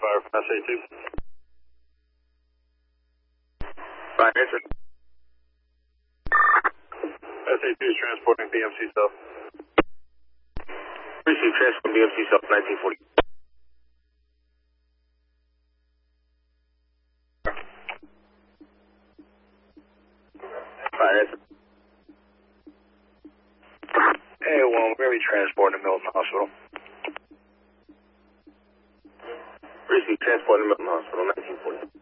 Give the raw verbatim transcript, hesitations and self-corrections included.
fire from S A two. Fire, answer. S A two is transporting B M C South. Receive transport B M C South nineteen forty. Fire, answer. Hey, well, we're going to be transporting to Milton Hospital. Receive transport to Milton Hospital nineteen forty.